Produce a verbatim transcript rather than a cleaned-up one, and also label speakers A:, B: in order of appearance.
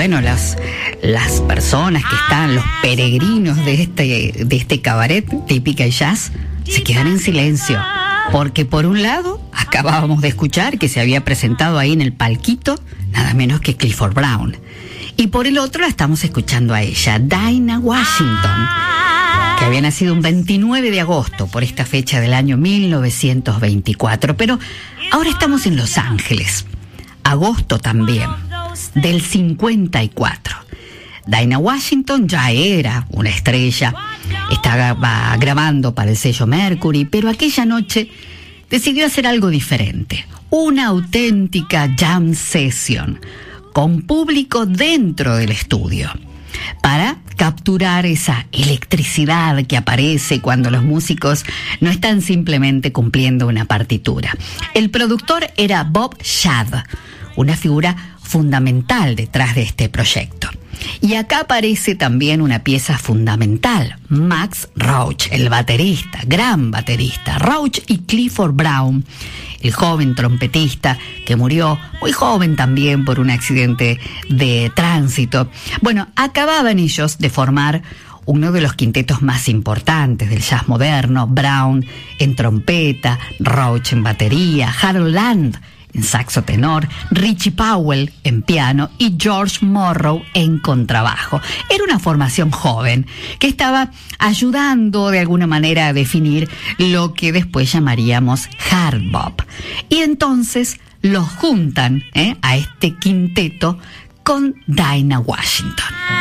A: bueno, las, las personas que están, los peregrinos de este, de este cabaret típica y jazz, se quedan en silencio. Porque por un lado, acabábamos de escuchar que se había presentado ahí en el palquito, nada menos que Clifford Brown. Y por el otro la estamos escuchando a ella, Dinah Washington, que había nacido un veintinueve de agosto, por esta fecha del año mil novecientos veinticuatro. Pero ahora estamos en Los Ángeles, agosto también, del cincuenta y cuatro. Dinah Washington ya era una estrella, estaba grabando para el sello Mercury, pero aquella noche decidió hacer algo diferente, una auténtica jam session, con público dentro del estudio, para capturar esa electricidad que aparece cuando los músicos no están simplemente cumpliendo una partitura. El productor era Bob Shad, una figura fundamental detrás de este proyecto. Y acá aparece también una pieza fundamental, Max Roach, el baterista, gran baterista. Roach y Clifford Brown, el joven trompetista que murió muy joven también por un accidente de tránsito. Bueno, acababan ellos de formar uno de los quintetos más importantes del jazz moderno, Brown en trompeta, Roach en batería, Harold Land en saxo tenor, Richie Powell en piano y George Morrow en contrabajo. Era una formación joven que estaba ayudando de alguna manera a definir lo que después llamaríamos hard bop. Y entonces los juntan ¿eh? a este quinteto con Dinah Washington.